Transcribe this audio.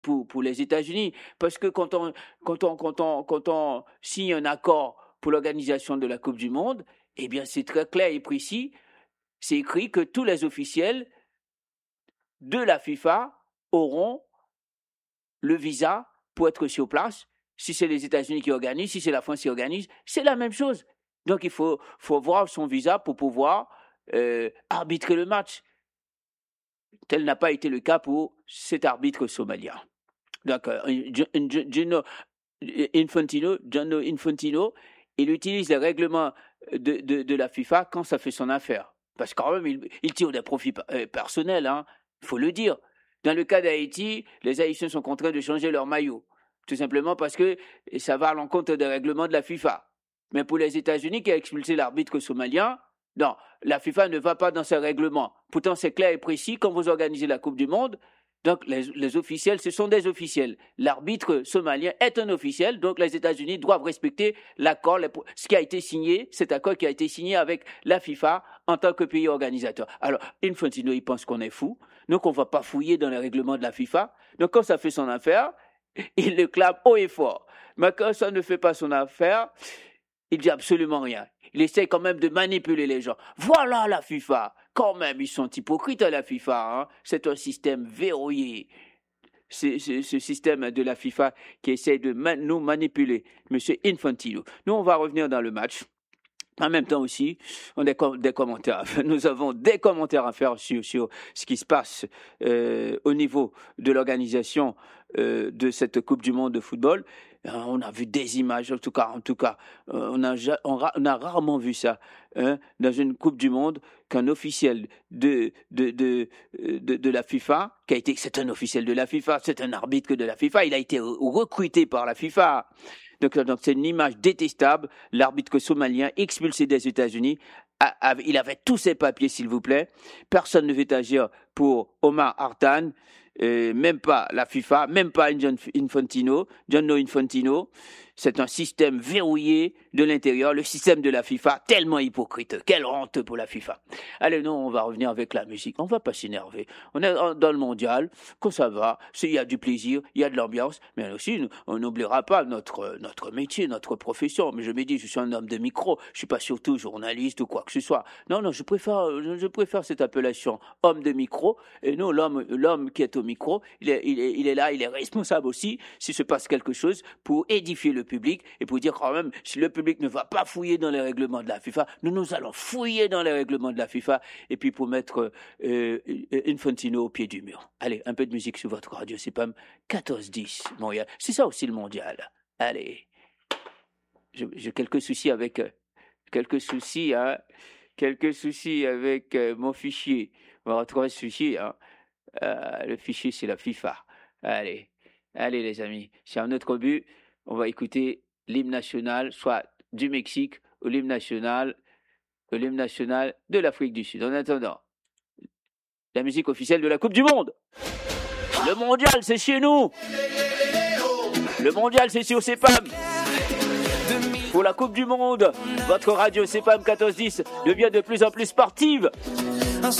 pour les États-Unis. Parce que quand on signe un accord pour l'organisation de la Coupe du Monde, eh bien, c'est très clair et précis. C'est écrit que tous les officiels de la FIFA auront le visa pour être sur place. Si c'est les États-Unis qui organisent, si c'est la France qui organise, c'est la même chose. Donc, il faut voir son visa pour pouvoir arbitrer le match. Tel n'a pas été le cas pour cet arbitre somalien. Donc, Gianni Infantino, il utilise les règlements de la FIFA quand ça fait son affaire. Parce que quand même, il tire des profits personnels, hein, il faut le dire. Dans le cas d'Haïti, les Haïtiens sont contraints de changer leur maillot. Tout simplement parce que ça va à l'encontre des règlements de la FIFA. Mais pour les États-Unis qui a expulsé l'arbitre somalien, non, la FIFA ne va pas dans ses règlements. Pourtant, c'est clair et précis quand vous organisez la Coupe du Monde. Donc, les officiels, ce sont des officiels. L'arbitre somalien est un officiel, donc les États-Unis doivent respecter l'accord, ce qui a été signé, cet accord qui a été signé avec la FIFA en tant que pays organisateur. Alors, Infantino, il pense qu'on est fou, donc on ne va pas fouiller dans les règlements de la FIFA. Donc, quand ça fait son affaire, il le clame haut et fort. Mais quand ça ne fait pas son affaire, il dit absolument rien. Il essaie quand même de manipuler les gens. Voilà la FIFA. Quand même, ils sont hypocrites à la FIFA. Hein. C'est un système verrouillé. C'est ce système de la FIFA qui essaie de nous manipuler. Monsieur Infantino. Nous, on va revenir dans le match. En même temps aussi, on a des commentaires. Nous avons des commentaires à faire sur ce qui se passe au niveau de l'organisation de cette Coupe du Monde de football. On a vu des images, en tout cas, on a rarement vu ça dans une Coupe du Monde qu'un officiel de la FIFA, c'est un officiel de la FIFA, c'est un arbitre de la FIFA, il a été recruté par la FIFA. Donc c'est une image détestable. L'arbitre somalien expulsé des États-Unis, il avait tous ses papiers, s'il vous plaît. Personne ne veut agir pour Omar Hartan, même pas la FIFA, même pas Gianni Infantino. C'est un système verrouillé de l'intérieur, le système de la FIFA, tellement hypocrite. Quelle honte pour la FIFA. Allez, non, on va revenir avec la musique. On va pas s'énerver. On est dans le mondial, quand ça va, il y a du plaisir, il y a de l'ambiance, mais aussi, on n'oubliera pas notre métier, notre profession. Mais je me dis, je suis un homme de micro, je suis pas surtout journaliste ou quoi que ce soit. Non, je préfère cette appellation homme de micro. Et non, l'homme qui est au micro, il est là, il est responsable aussi, s'il se passe quelque chose, pour édifier le public et pour dire quand même, si le public ne va pas fouiller dans les règlements de la FIFA, nous allons fouiller dans les règlements de la FIFA et puis pour mettre Infantino au pied du mur. Allez, un peu de musique sur votre radio, c'est pas 14-10, Montréal. C'est ça aussi le mondial. Allez. J'ai quelques soucis avec mon fichier. On va retrouver ce fichier. Le fichier, c'est la FIFA. Allez les amis. C'est un autre but. On va écouter l'hymne national, soit du Mexique ou l'hymne national de l'Afrique du Sud. En attendant, la musique officielle de la Coupe du Monde. Le mondial, c'est chez nous. Le mondial, c'est sur CEPAM. Pour la Coupe du Monde, votre radio CEPAM 1410 devient de plus en plus sportive.